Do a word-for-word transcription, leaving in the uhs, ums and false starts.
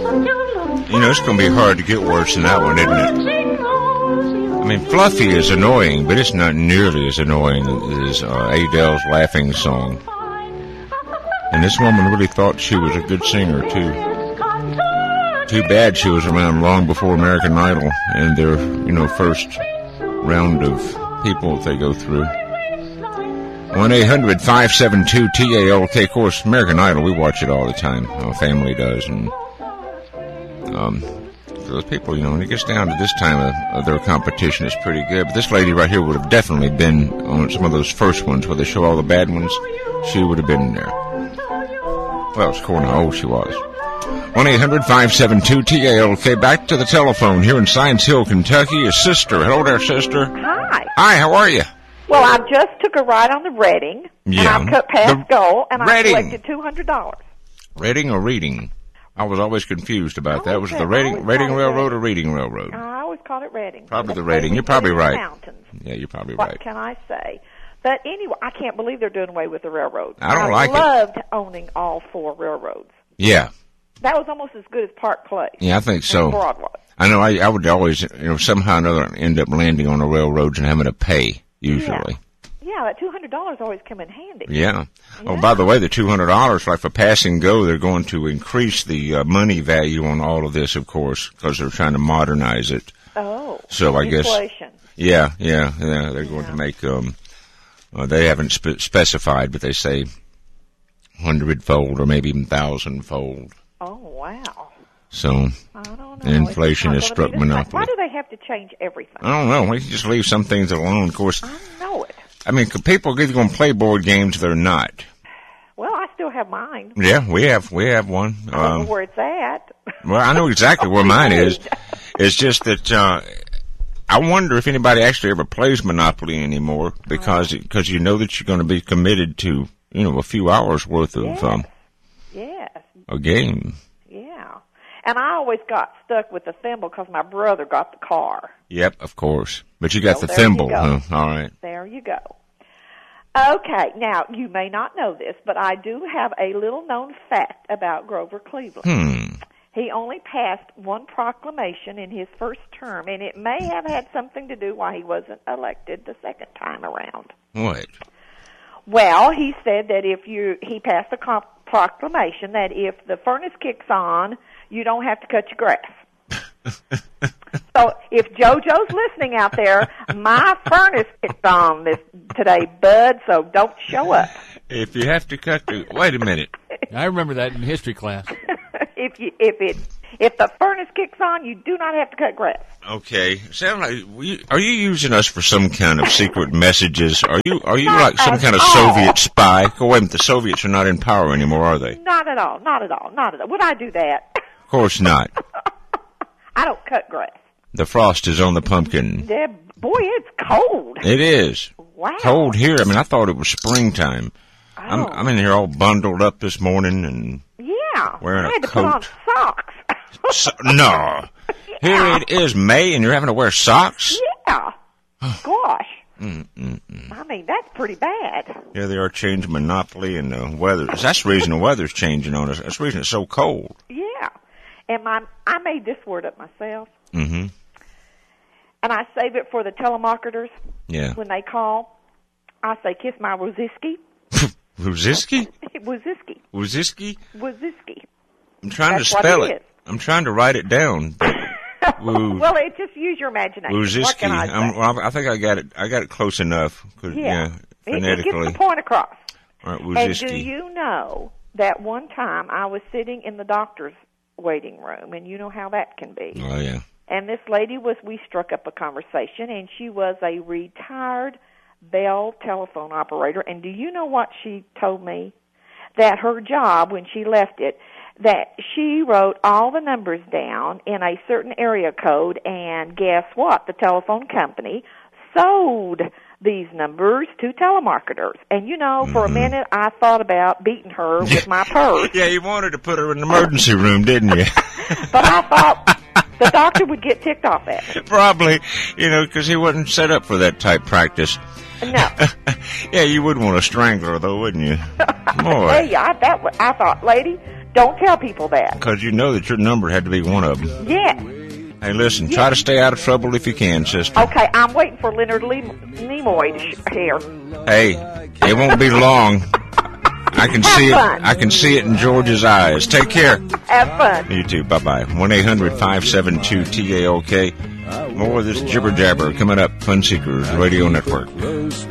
You know, it's going to be hard to get worse than that one, isn't it? I mean, Fluffy is annoying, but it's not nearly as annoying as uh, Adele's laughing song. And this woman really thought she was a good singer, too. Too bad she was around long before American Idol and their, you know, first round of people that they go through. one eight hundred five seven two T A L K. Of course, American Idol, we watch it all the time. Our family does. And um, those people, you know, when it gets down to this time of, of their competition, it's pretty good. But this lady right here would have definitely been on some of those first ones where they show all the bad ones. She would have been in there. Well, it's cool how old she was. one eight hundred five seven two T A L K. Back to the telephone here in Science Hill, Kentucky. Is Sister. Hello there, Sister. Hi. Hi, how are you? Well, I just took a ride on the Reading, Yeah. and I cut past The goal, and Reading. I collected two hundred dollars. Reading or Reading? I was always confused about I that. always Was it said- the I Reading, always Reading called it Railroad Reading. or Reading Railroad? I always called it Reading. Probably the That's Reading. where You're we probably live in the right. Mountains. Yeah, you're probably What right. can I say? But anyway, I can't believe they're doing away with the railroad. I don't like it. I loved owning all four railroads. Yeah. That was almost as good as Park Place. Yeah, I think so. And Broadway. I know I, I would always, you know, somehow or another end up landing on the railroads and having to pay, usually. Yeah, that two hundred dollars always come in handy. Yeah. Yeah. Oh, by the way, the two hundred dollars, like for pass and go, they're going to increase the uh, money value on all of this, of course, because they're trying to modernize it. Oh. So I guess, inflation. yeah, yeah, yeah, they're going Yeah. to make, um, uh, they haven't spe- specified, but they say hundred-fold or maybe even thousand-fold. Oh, wow. So, I don't know. inflation It's has not gonna struck be this way. monopoly. Why do they have to change everything? I don't know. We can just leave some things alone, of course. I know it. I mean, people are either going to play board games, they're not. Well, I still have mine. Yeah, we have we have one. I don't Um, know where it's at. well, I know exactly where mine is. It's just that uh, I wonder if anybody actually ever plays Monopoly anymore, because because you know that you're going to be committed to, you know, a few hours worth of Yes. um, Yes. a game. Yeah. And I always got stuck with the thimble because my brother got the car. Yep, of course. But you got So the there you thimble, go. huh? All right. There you go. Okay, now, you may not know this, but I do have a little-known fact about Grover Cleveland. Hmm. He only passed one proclamation in his first term, and it may have had something to do why he wasn't elected the second time around. What? Well, he said that if you, he passed a comp- proclamation that if the furnace kicks on, you don't have to cut your grass. So if JoJo's listening out there, my furnace kicked on this today, bud, so don't show up. If you have to cut the... Wait a minute. I remember that in history class. if you if it if the furnace kicks on, you do not have to cut grass. Okay. Sound like... we- Are you using us for some kind of secret messages? Are you Are you Not like some at kind of all. Soviet spy? Go wait a minute. The Soviets are not in power anymore, are they? Not at all, not at all, not at all. Would I do that? Of course not. I don't cut grass. The frost is on the pumpkin. Yeah, boy, it's cold. It is. Wow. Cold here. I mean, I thought it was springtime. Oh. I'm, I'm in here all bundled up this morning and... Yeah. Wearing I a had to coat. put on socks. So, no. Here it is May and you're having to wear socks? Yeah. Gosh. Mm, mm, mm. I mean, that's pretty bad. Yeah, they are changing Monopoly and the weather. That's the reason the weather's changing on us. That's the reason it's so cold. Yeah. And my, I made this word up myself. Mm-hmm. And I save it for the telemarketers Yeah. when they call. I say, kiss my Woziski. Wuziski? Woziski. Wuziski? Woziski. I'm trying That's to what spell it it. is. I'm trying to write it down. but Woo. Well, it just use your imagination. What Wuziski. can I say? I'm, well, I think I got it. I got it close enough. 'Cause, yeah. yeah It, it phonetically. gets the point across. All right, And Wuziski. do you know that one time I was sitting in the doctor's waiting room, and you know how that can be. Oh, yeah. And this lady was, we struck up a conversation, and she was a retired Bell telephone operator. And do you know what she told me? That her job, when she left it, that she wrote all the numbers down in a certain area code, and guess what? The telephone company sold these numbers to telemarketers. And, you know, for Mm-hmm. a minute, I thought about beating her with my purse. Yeah, you wanted to put her in the emergency room, didn't you? But I thought, The doctor would get ticked off at me. Probably, you know, because he wasn't set up for that type practice. No. Yeah, you would want a strangler, though, wouldn't you? Boy. Hey, I, that, was- I thought, lady, don't tell people that. Because you know that your number had to be one of them. Yeah. Hey, listen, try to stay out of trouble if you can, sister. Okay, I'm waiting for Leonard Lee- Nimoy to sh- here. Hey, it won't be long. I can Have see fun. it. I can see it in George's eyes. Take care. Have fun. You too. Bye-bye. one eight hundred five seven two T A L K. More of this jibber-jabber coming up. Fun Seekers Radio Network.